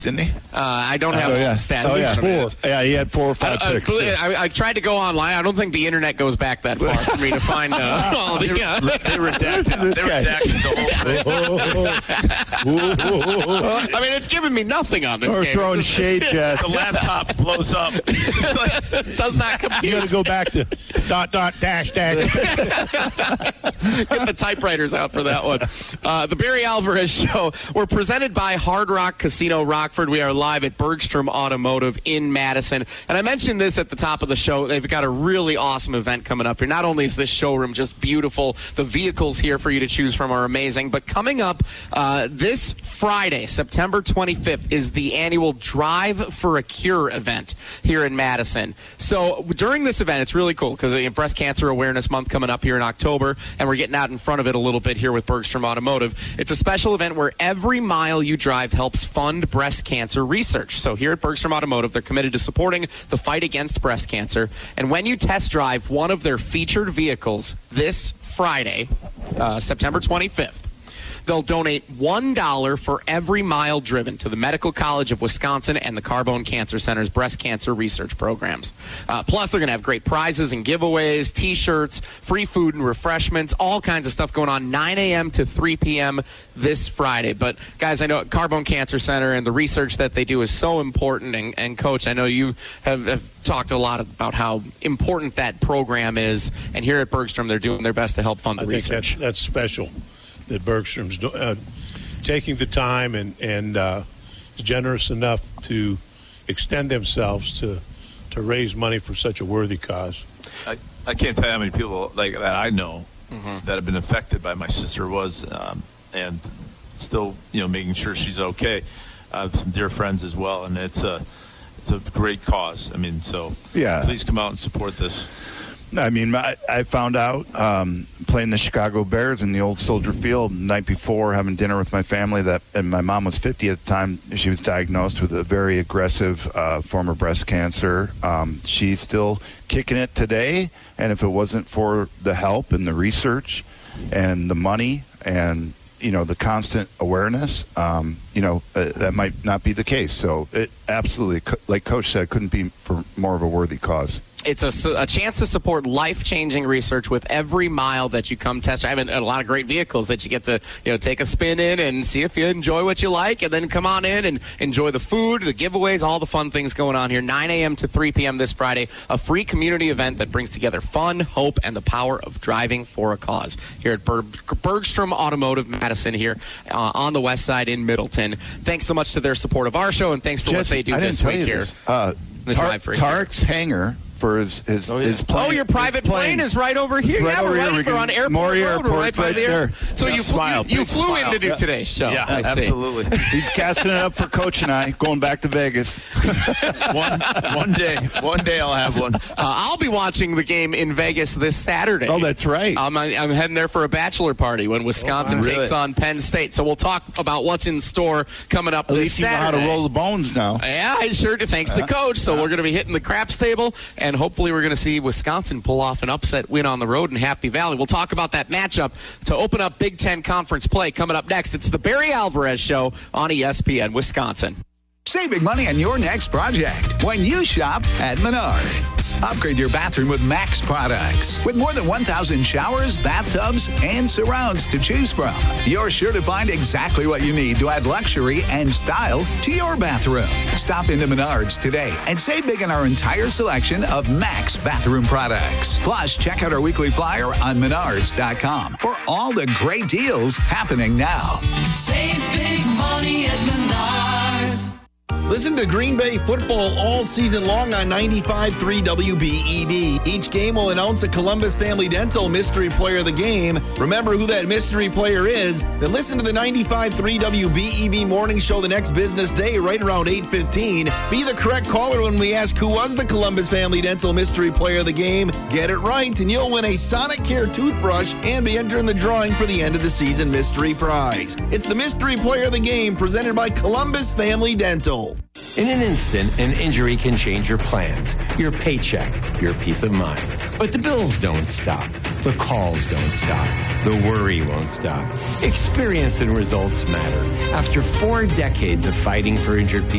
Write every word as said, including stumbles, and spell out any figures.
didn't he? Uh, I don't have oh, all yeah. the stats. Oh, yeah. Four. Yeah, he had four or five I, picks. I, I, I tried to go online. I don't think the internet goes back that far for me to find uh, all the. Uh, They redacted, they redacted the whole thing. I mean, it's giving me nothing on this Or game. throwing shade, Jess. The laptop blows up. It does not You compute. got to go back to dot, dot, dash, dash. Get the typewriters out for that one. Uh, the Barry Alvarez Show. We're presented by Hard Rock Casino Rockford. We are live at Bergstrom Automotive in Madison. And I mentioned this at the top of the show. They've got a really awesome event coming up here. Not only is this showroom just beautiful, the vehicles here for you to choose from are amazing, but coming up uh, this Friday, September twenty-fifth, is the annual Drive for a Cure event here in Madison. So during this event, it's really cool because Breast Cancer Awareness Month coming up here in October, and we're getting out in front of it a little bit here with Bergstrom Automotive. It's a special event where every mile you drive helps fund breast cancer research. So here at Bergstrom Automotive, they're committed to supporting the fight against breast cancer. And when you test drive one of their featured vehicles this Friday, uh, September twenty-fifth, they'll donate one dollar for every mile driven to the Medical College of Wisconsin and the Carbone Cancer Center's breast cancer research programs. Uh, plus, they're going to have great prizes and giveaways, T-shirts, free food and refreshments, all kinds of stuff going on nine a.m. to three p.m. this Friday. But, guys, I know Carbone Cancer Center and the research that they do is so important. And, and Coach, I know you have, have talked a lot about how important that program is. And here at Bergstrom, they're doing their best to help fund the I think research. that's, that's special that Bergstrom's do, uh, taking the time and, and uh, is generous enough to extend themselves to to raise money for such a worthy cause. I, I can't tell you how many people like that I know mm-hmm. that have been affected by my sister was, um, and still, you know, making sure she's okay. I have some dear friends as well, and it's a it's a great cause. I mean, so Yeah. please come out and support this. I mean, I, I found out um, playing the Chicago Bears in the old Soldier Field the night before, having dinner with my family, that and my mom was fifty at the time. She was diagnosed with a very aggressive uh, form of breast cancer. Um, she's still kicking it today, and if it wasn't for the help and the research and the money and, you know, the constant awareness, um, you know, uh, that might not be the case. So it absolutely, like Coach said, couldn't be for more of a worthy cause. It's a, a chance to support life-changing research with every mile that you come test. I have a lot of great vehicles that you get to, you know, take a spin in and see if you enjoy what you like, and then come on in and enjoy the food, the giveaways, all the fun things going on here. nine a.m. to three p.m. this Friday, a free community event that brings together fun, hope, and the power of driving for a cause here at Ber- Bergstrom Automotive Madison here uh, on the west side in Middleton. Thanks so much to their support of our show, and thanks for Jess, what they do I this didn't week tell you here. this. Uh, The Tar- drive for a Tarek's hangar for his his, Oh, yeah. his plane. Oh, your private his plane is right over here. Right yeah, over we're, here. right, We we're can- on Airport more Road. We're airports right by right there. there. So Yeah, you, smile, you, you big flew smile. in to do Yeah. today's show. Yeah, I see. absolutely. He's casting it up for Coach and I, going back to Vegas. one one day, one day I'll have one. Uh, I'll be watching the game in Vegas this Saturday. Oh, that's right. I'm, I'm heading there for a bachelor party when Wisconsin Oh, takes really? on Penn State. So we'll talk about what's in store coming up At this least you know Saturday. how to roll the bones now. Yeah, I sure do. Thanks to Coach. So we're going to be hitting the craps table, and hopefully we're going to see Wisconsin pull off an upset win on the road in Happy Valley. We'll talk about that matchup to open up Big Ten Conference play coming up next. It's the Barry Alvarez Show on E S P N Wisconsin. Save big money on your next project when you shop at Menards. Upgrade your bathroom with Max products. With more than one thousand showers, bathtubs, and surrounds to choose from, you're sure to find exactly what you need to add luxury and style to your bathroom. Stop into Menards today and save big on our entire selection of Max bathroom products. Plus, check out our weekly flyer on menards dot com for all the great deals happening now. Save big money at Menards. Listen to Green Bay football all season long on ninety-five point three W B E V. Each game will announce a Columbus Family Dental Mystery Player of the Game. Remember who that mystery player is? Then listen to the ninety-five point three W B E V morning show the next business day right around eight fifteen. Be the correct caller when we ask who was the Columbus Family Dental Mystery Player of the Game. Get it right and you'll win a Sonicare toothbrush and be entered in the drawing for the end of the season mystery prize. It's the Mystery Player of the Game presented by Columbus Family Dental. In an instant, an injury can change your plans, your paycheck, your peace of mind. But the bills don't stop. The calls don't stop. The worry won't stop. Experience and results matter. After four decades of fighting for injured people,